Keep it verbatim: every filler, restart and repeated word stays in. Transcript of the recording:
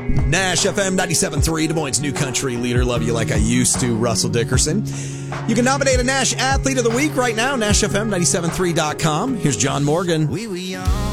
Nash F M ninety-seven point three, Des Moines' new country leader. Love you like I used to, Russell Dickerson. You can nominate a Nash Athlete of the Week right now, Nash F M ninety-seven point three dot com. Here's John Morgan. We were young.